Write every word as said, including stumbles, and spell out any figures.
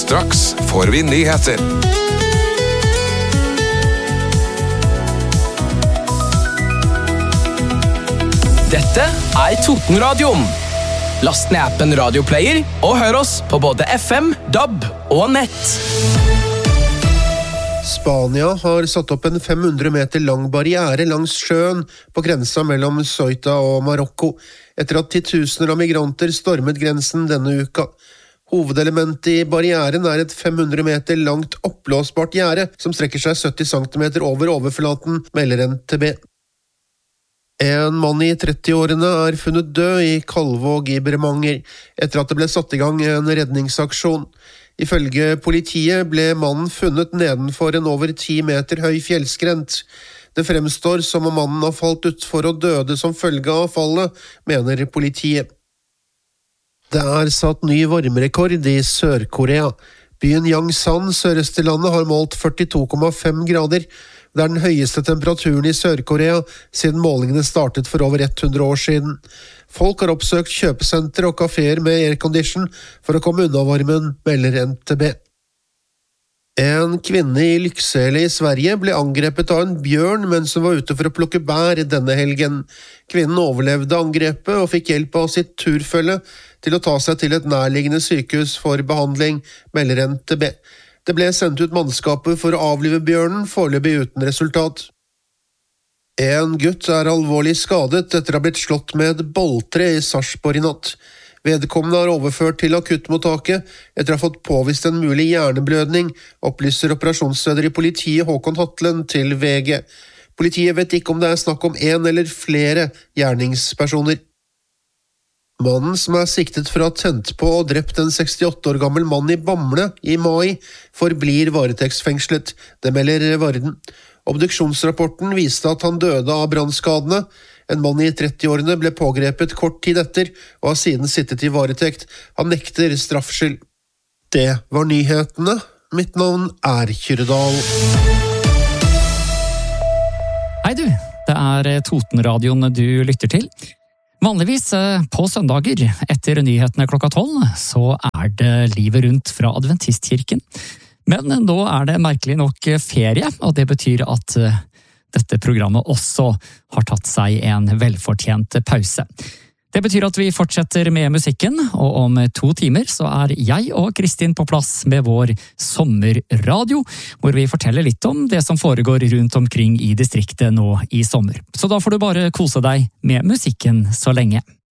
Straks får vi nyheter. Dette er Totenradioen. Last ned appen Radioplayer og hør oss på både F M, D A B og nett. Spania har satt opp en fem hundre meter lang barriere langs sjøen på grensa mellom Ceuta og Marokko, etter at titusener av migranter stormet grensen denne uka. Hovedelementet i barrieren er et fem hundre meter langt oppblåsbart gjerde som strekker seg sytti centimeter over overflaten, melder N T B. En mann i trettiårene er funnet død i Kalvåg i Bremanger, etter at det ble satt i gang en redningsaksjon. Ifølge politiet ble mannen funnet nedenfor en over ti meter høy fjellskrent. Det fremstår som om mannen har falt utfor og døde som følge av fallet, mener politiet. Det er satt ny varmerekord i Sør-Korea. Byen Yangsan, sørøst i landet, har målt førtito komma fem grader. Det er den høyeste temperaturen i Sør-Korea siden målingene startet for over hundre år siden. Folk har oppsøkt kjøpesenter og kaféer med aircondition for å komme unna varmen, melder N T B. En kvinne i Lycksele i Sverige ble angrepet av en bjørn mens hun var ute for å plukke bær denne helgen. Kvinnen overlevde angrepet og fikk hjelp av sitt turfølge til å ta seg til et nærliggende sykehus for behandling, melder N T B. Det ble sendt ut mannskaper for å avlive bjørnen, foreløpig uten resultat. En gutt er alvorlig skadet etter å ha blitt slått med et boltre i Sarpsborg i natt. Vedkommende er overført til akuttmottaket etter å ha fått påvist en mulig hjerneblødning, opplyser operasjonsleder i politiet Håkon Hatlen til V G. Politiet vet ikke om det er snakk om en eller flere gjerningspersoner. Mannen som er siktet for å ha tent på og drept en sekstiåtte år gammel mann i Bamble i mai, forblir varetektsfengslet, det melder Varden. Obduksjonsrapporten viste at han døde av brannskadene. En mann i trettiårene ble pågrepet kort tid etter og har siden sittet i varetekt. Han nekter straffskyld. Det var nyhetene. Mitt navn er Kyrdal. Hei du, det er Totenradioen du lytter til. Vanligvis på søndager etter nyhetene klokka tolv så er det livet rundt fra Adventistkirken. Men nå er det merkelig nok ferie, og det betyr at dette programmet også har tatt seg en velfortjent pause. Det betyr at vi fortsetter med musikken, og om to timer så er jeg og Kristin på plass med vår sommerradio, hvor vi forteller litt om det som foregår rundt omkring i distriktet nå i sommer. Så da får du bare kose deg med musikken så lenge.